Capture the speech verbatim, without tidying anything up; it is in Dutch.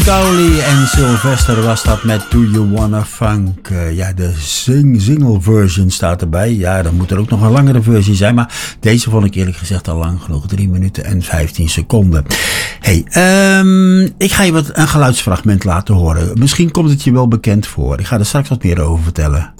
Cowley en Sylvester was dat met Do You Wanna Funk. Uh, ja, de sing single version staat erbij. Ja, dan moet er ook nog een langere versie zijn. Maar deze vond ik eerlijk gezegd al lang genoeg. drie minuten en vijftien seconden. Hey, um, ik ga je wat, een geluidsfragment laten horen. Misschien komt het je wel bekend voor. Ik ga er straks wat meer over vertellen.